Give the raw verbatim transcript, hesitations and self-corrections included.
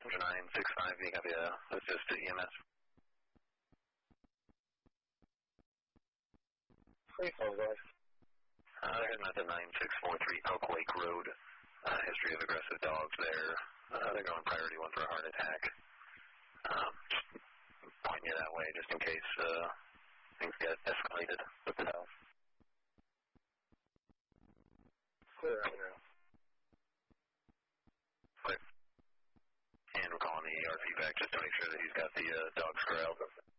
nine six five, you got the uh, assist to E M S. Three phone guys. Uh, they're heading out to nine six four three Elk Lake Road. Uh, history of aggressive dogs there. Uh, they're going priority one for a heart attack. Um, point you that way just in case uh, things get escalated with the dog. Clear right now. Clear. And we're calling the E R P back just to make sure that he's got the uh, dogs corralled.